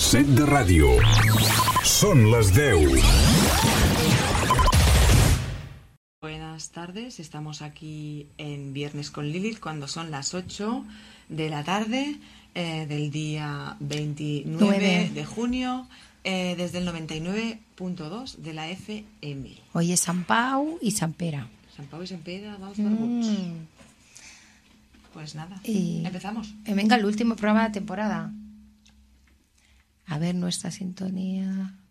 Set de ràdio. Són les 10. Buenas tardes, estamos aquí en Viernes con Lilith cuando son las 8 de la tarde del día 29 de junio desde el 99.2 de la FM. Hoy es Sant Pau y Sant Pere. Sant Pau y Sant Pere, vamos barbuts. Pues nada, empezamos. Venga, el último programa de la temporada. A ver nuestra sintonía.